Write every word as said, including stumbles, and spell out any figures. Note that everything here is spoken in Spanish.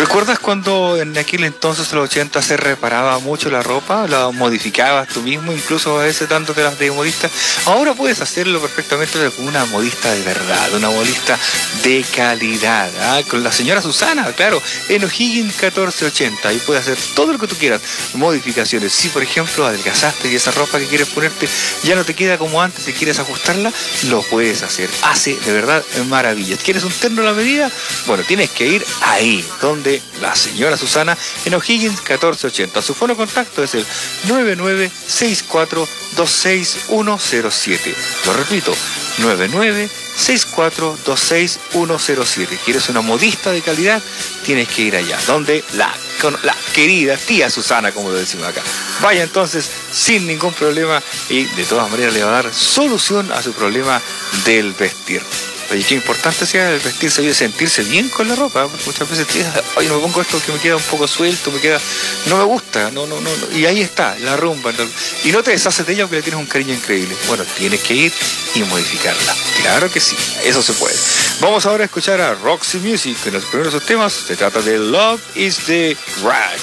¿Recuerdas cuando en aquel entonces, en los ochenta, se reparaba mucho la ropa? La modificabas tú mismo, incluso a veces dándote las de modista. Ahora puedes hacerlo perfectamente con una modista de verdad, una modista de calidad, ¿ah? Con la señora Susana, claro, en O'Higgins catorce ochenta. Ahí puedes hacer todo lo que tú quieras, modificaciones. Si, por ejemplo, adelgazaste y esa ropa que quieres ponerte ya no te queda como antes y quieres ajustarla, lo puedes hacer. Hace de verdad maravillas. ¿Quieres un terno a la medida? Bueno, tienes que ir ahí, donde la señora Susana, en O'Higgins catorce ochenta. Su fono contacto es el nueve nueve seis cuatro dos seis uno cero siete. Lo repito, nueve nueve seis cuatro dos seis uno cero siete. ¿Quieres una modista de calidad? Tienes que ir allá, donde la, con la querida tía Susana, como lo decimos acá. Vaya entonces sin ningún problema y de todas maneras le va a dar solución a su problema del vestir. Oye, qué importante sea el vestirse y sentirse bien con la ropa. Muchas veces te dices, oye, no me pongo esto que me queda un poco suelto, me queda, no me gusta, no, no, no, no. Y ahí está, la rumba. Y no te deshaces de ella porque le tienes un cariño increíble. Bueno, tienes que ir y modificarla. Claro que sí, eso se puede. Vamos ahora a escuchar a Roxy Music, en los primeros temas se trata de Love is the Drag.